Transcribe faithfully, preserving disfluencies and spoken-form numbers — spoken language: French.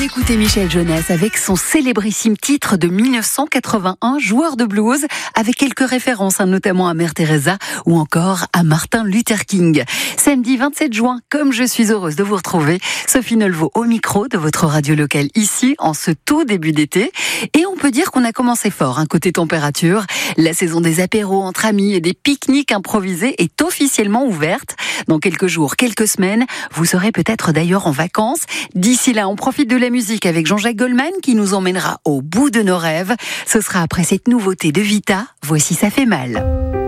Écoutez Michel Jonas avec son célébrissime titre de mille neuf cent quatre-vingt-un, joueur de blues, avec quelques références, hein, notamment à Mère Teresa ou encore à Martin Luther King. Samedi vingt-sept juin, comme je suis heureuse de vous retrouver, Sophie Nelvaux au micro de votre radio locale ici, en ce tout début d'été. Et on peut dire qu'on a commencé fort, hein, côté température. La saison des apéros entre amis et des pique-niques improvisés est officiellement ouverte. Dans quelques jours, quelques semaines, vous serez peut-être d'ailleurs en vacances. D'ici là, on profite de la musique avec Jean-Jacques Goldman qui nous emmènera au bout de nos rêves. Ce sera après cette nouveauté de Vita. Voici Ça fait mal.